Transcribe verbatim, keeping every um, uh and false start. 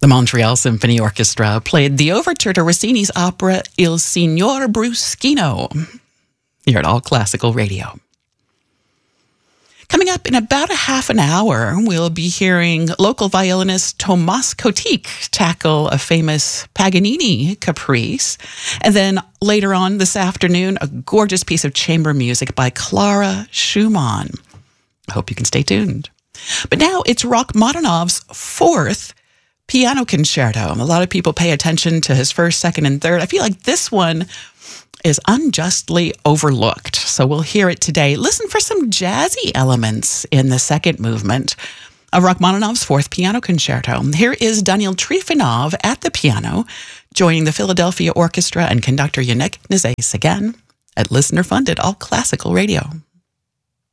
The Montreal Symphony Orchestra played the overture to Rossini's opera Il Signor Bruschino here at All Classical Radio. Coming up in about a half an hour, we'll be hearing local violinist Tomas Kotik tackle a famous Paganini caprice. And then later on this afternoon, a gorgeous piece of chamber music by Clara Schumann. I hope you can stay tuned. But now it's Rachmaninoff's fourth piano concerto. A lot of people pay attention to his first, second, and third. I feel like this one is unjustly overlooked. So we'll hear it today. Listen for some jazzy elements in the second movement of Rachmaninoff's fourth piano concerto. Here is Daniil Trifonov at the piano, joining the Philadelphia Orchestra and conductor Yannick Nezais again at listener-funded All Classical Radio.